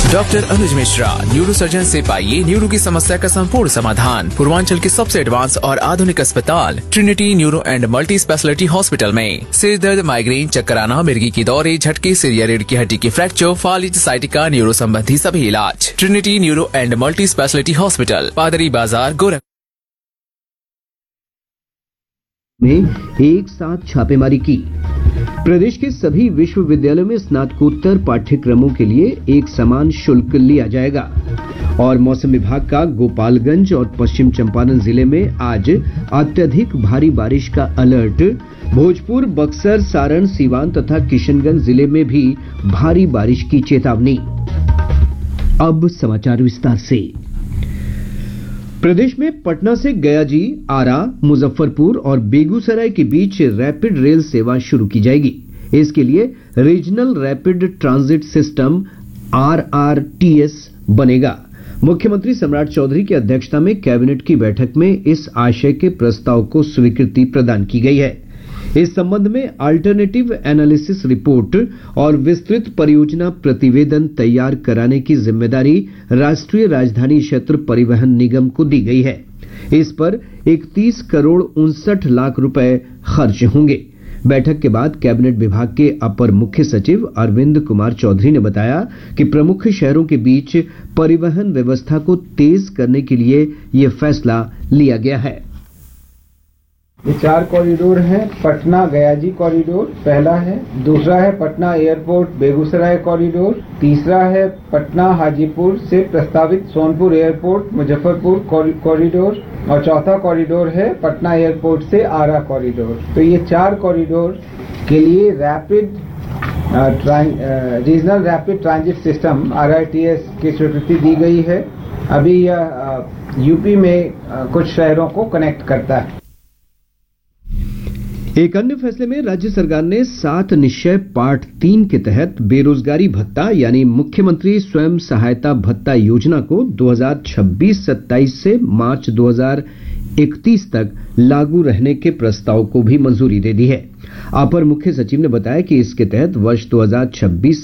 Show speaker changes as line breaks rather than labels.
Doctor अनुज Mishra, neuro surgeon से पाइए neuro की समस्या का संपूर्ण समाधान। पूर्वांचल के सबसे एडवांस और आधुनिक अस्पताल Trinity neuro and multi speciality hospital में सिर दर्द, माइग्रेन, चक्कर आना, मिर्गी की दौरे, झटके, सिर या रीढ़ की हड्डी की फ्रैक्चर, फालिज, साइटिका, न्यूरो संबंधी सभी इलाज। Trinity neuro and multi speciality hospital, पादरी बाजार, गोरखपुर
में एक साथ छापेमारी की। प्रदेश के सभी विश्वविद्यालयों में स्नातकोत्तर पाठ्यक्रमों के लिए एक समान शुल्क लिया जाएगा। और मौसम विभाग का गोपालगंज और पश्चिम चंपारण जिले में आज अत्यधिक भारी बारिश का अलर्ट। भोजपुर, बक्सर, सारण, सीवान तथा किशनगंज जिले में भी भारी बारिश की चेतावनी। अब समाचार विस्तार से। प्रदेश में पटना से गयाजी, आरा, मुजफ्फरपुर और बेगूसराय के बीच रैपिड रेल सेवा शुरू की जाएगी। इसके लिए regional rapid transit system RRTS बनेगा। मुख्यमंत्री सम्राट चौधरी की अध्यक्षता में कैबिनेट की बैठक में इस आशय के प्रस्ताव को स्वीकृति प्रदान की गई है। इस संबंध में अल्टरनेटिव एनालिसिस रिपोर्ट और विस्तृत परियोजना प्रतिवेदन तैयार कराने की जिम्मेदारी राष्ट्रीय राजधानी क्षेत्र परिवहन निगम को दी गई है। इस पर 31 करोड़ 59 लाख रुपए खर्च होंगे। बैठक के बाद कैबिनेट विभाग के अपर मुख्य सचिव अरविंद कुमार चौधरी ने बताया कि प्रमुख शहरों के बीच परिवहन व्यवस्था को तेज करने के लिए यह फैसला लिया गया है।
ये 4 कॉरिडोर हैं। पटना गयाजी कॉरिडोर पहला है, दूसरा है पटना एयरपोर्ट बेगूसराय कॉरिडोर, तीसरा है पटना हाजीपुर से प्रस्तावित सोनपुर एयरपोर्ट मुजफ्फरपुर कॉरिडोर और चौथा कॉरिडोर है पटना एयरपोर्ट से आरा कॉरिडोर। तो ये 4 कॉरिडोर के लिए regional rapid transit system RRTS की स्वीकृति दी गई है। अभी यह यूपी में कुछ शहरों को कनेक्ट करता है।
एक अन्य फैसले में राज्य सरकार ने 7 निश्चय पार्ट 3 के तहत बेरोजगारी भत्ता यानी मुख्यमंत्री स्वयं सहायता भत्ता योजना को 2026-27 से मार्च 2031 तक लागू रहने के प्रस्ताव को भी मंजूरी दे दी है। अपर मुख्य सचिव ने बताया कि इसके तहत वर्ष 2026